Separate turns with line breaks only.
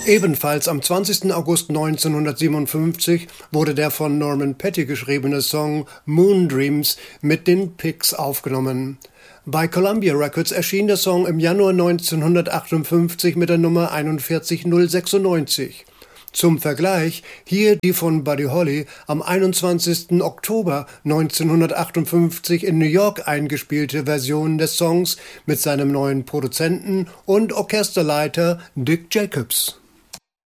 Ebenfalls am 20. August 1957 wurde der von Norman Petty geschriebene Song Moon Dreams mit den Pigs aufgenommen. Bei Columbia Records erschien der Song im Januar 1958 mit der Nummer 41096. Zum Vergleich hier die von Buddy Holly am 21. Oktober 1958 in New York eingespielte Version des Songs mit seinem neuen Produzenten und Orchesterleiter Dick Jacobs.